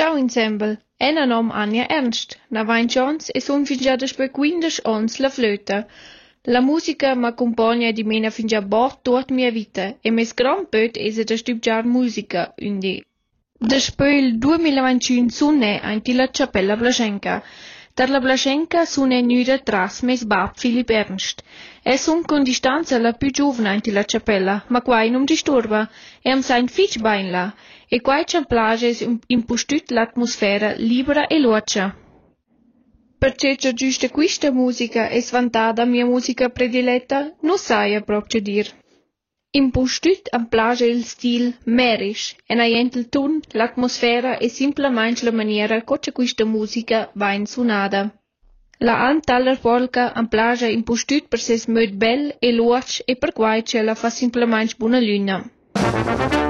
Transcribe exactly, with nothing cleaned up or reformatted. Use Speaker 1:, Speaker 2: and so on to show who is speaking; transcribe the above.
Speaker 1: Ciao ensemble, ena nom Anja Ernst, na vain chans e sun fin già despe quindici ons la flöta. La musica m'accompagna di mena fin già bort tot mia vita e mes gran pöt esa da stübgiar musica, undi. Despe il duemilaventuno sunne ainti la Cappella Blaschenka. Dar la Blaschenka sunne nüda tras mes bab Philipp Ernst. E sun con distanza la più giovane ainti la Cappella, ma quai non disturba, e am sein fitch bain la, e quai c'am plages impustüt l'atmosfera libera e luocia. Perché c'è giusto questa musica è svantata mia musica prediletta, non saia proprio dir. Impustüt am plage il stil merisch, e naient il ton, l'atmosfera e simplemente la maniera che questa musica va in suonata. La antaller polka am plage impustüt per ses möd bell e luoc e per quai ce la fa simplemente buona luna.